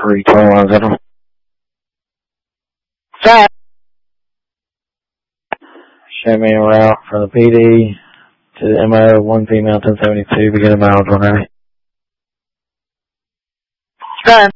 321 Set. Show me a route from the PD to the MO 1 female 1072, beginning miles 180. Set.